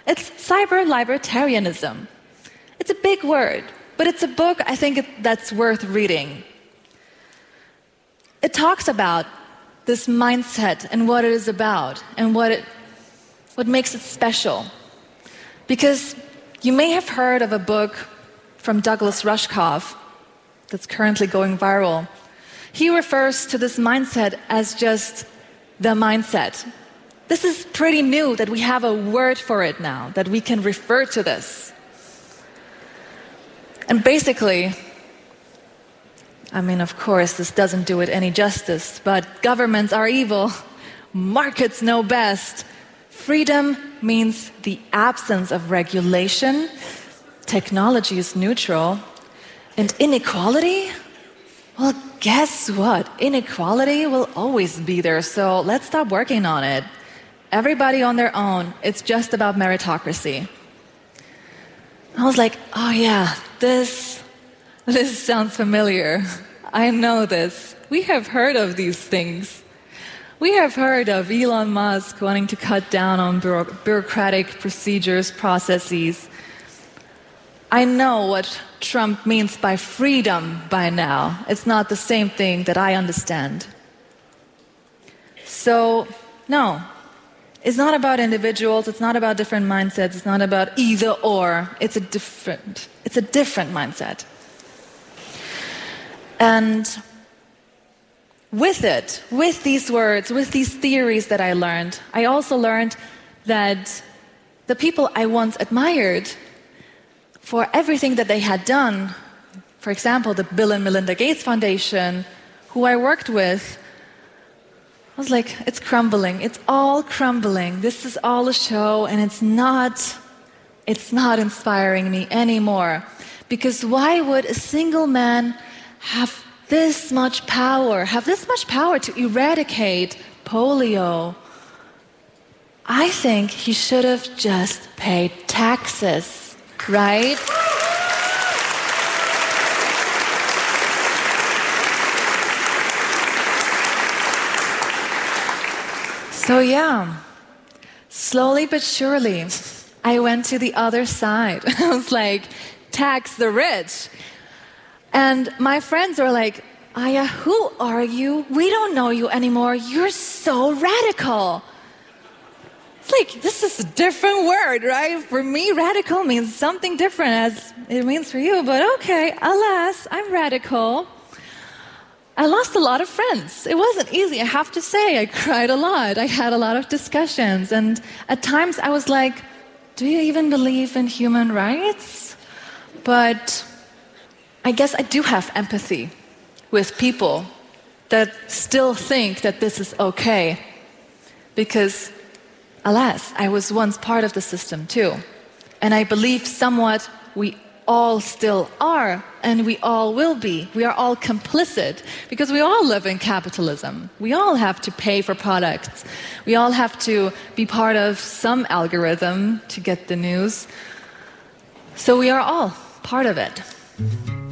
It's cyber-libertarianism. It's a big word, but it's a book I think that's worth reading. It talks about this mindset and what it is about and what makes it special. Because you may have heard of a book from Douglas Rushkoff that's currently going viral. He refers to this mindset as just the mindset. This is pretty new that we have a word for it now, that we can refer to this. And basically, I mean, of course, this doesn't do it any justice, but governments are evil. Markets know best. Freedom means the absence of regulation. Technology is neutral. And inequality? Well, guess what? Inequality will always be there, so let's stop working on it. Everybody on their own. It's just about meritocracy. I was like, oh yeah, this sounds familiar. I know this. We have heard of these things. We have heard of Elon Musk wanting to cut down on bureaucratic procedures, processes. I know what Trump means by freedom by now. It's not the same thing that I understand. So, no. It's not about individuals, it's not about different mindsets, it's not about either or. It's a different mindset. And with it, with these words, with these theories that I learned, I also learned that the people I once admired for everything that they had done, for example, the Bill and Melinda Gates Foundation, who I worked with, I was like, it's crumbling. It's all crumbling. This is all a show, and it's not inspiring me anymore. Because why would a single man have this much power to eradicate polio? I think he should have just paid taxes, right? So yeah, slowly but surely, I went to the other side. I was like, tax the rich. And my friends were like, Aya, who are you? We don't know you anymore. You're so radical. It's like, this is a different word, right? For me, radical means something different as it means for you. But okay, alas, I'm radical. I lost a lot of friends. It wasn't easy, I have to say. I cried a lot. I had a lot of discussions. And at times I was like, do you even believe in human rights? But I guess I do have empathy with people that still think that this is okay. Because, alas, I was once part of the system too. And I believe somewhat we all still are, and we all will be. We are all complicit because we all live in capitalism. We all have to pay for products. We all have to be part of some algorithm to get the news. So we are all part of it.